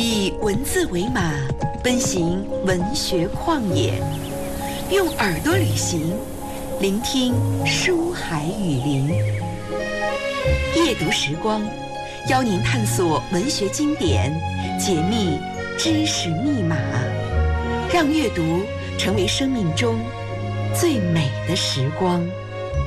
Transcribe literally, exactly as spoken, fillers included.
以文字为马，奔行文学旷野，用耳朵旅行，聆听书海雨林。夜读时光，邀您探索文学经典，解密知识密码，让阅读成为生命中最美的时光。